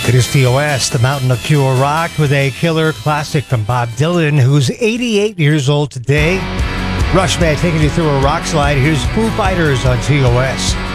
It is TOS, the Mountain of Pure Rock, with a killer classic from Bob Dylan, who's 88 years old today. Rush Band taking you through a rock slide. Here's Foo Fighters on TOS.